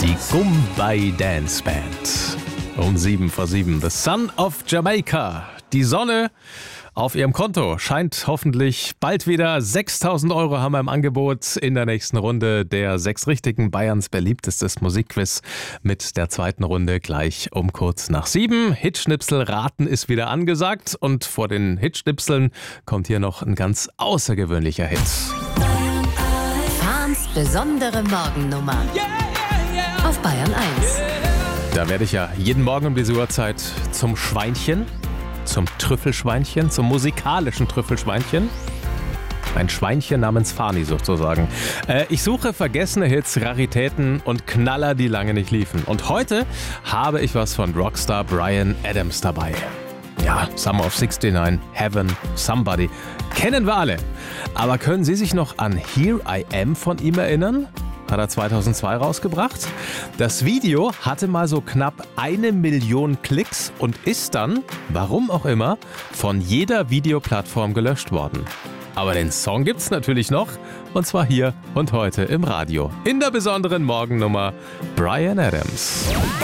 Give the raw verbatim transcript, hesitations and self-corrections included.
Die Gumbay Dance Band. Um sieben vor sieben. The Son of Jamaica. Die Sonne auf ihrem Konto scheint hoffentlich bald wieder. sechstausend Euro haben wir im Angebot in der nächsten Runde der sechs Richtigen, Bayerns beliebtestes Musikquiz mit der zweiten Runde gleich um kurz nach sieben. Hitschnipsel raten ist wieder angesagt und vor den Hitschnipseln kommt hier noch ein ganz außergewöhnlicher Hit. Fahns besondere Morgennummer auf Bayern eins. Da werde ich ja jeden Morgen um diese Uhrzeit zum Schweinchen, zum Trüffelschweinchen, zum musikalischen Trüffelschweinchen. Ein Schweinchen namens Fani sozusagen. Äh, ich suche vergessene Hits, Raritäten und Knaller, die lange nicht liefen. Und heute habe ich was von Rockstar Bryan Adams dabei. Ja, Summer of sixty-nine, Heaven, Somebody. Kennen wir alle. Aber können Sie sich noch an Here I Am von ihm erinnern? Hat er zweitausendzwei rausgebracht. Das Video hatte mal so knapp eine Million Klicks und ist dann, warum auch immer, von jeder Videoplattform gelöscht worden. Aber den Song gibt's natürlich noch, und zwar hier und heute im Radio. In der besonderen Morgennummer Bryan Adams.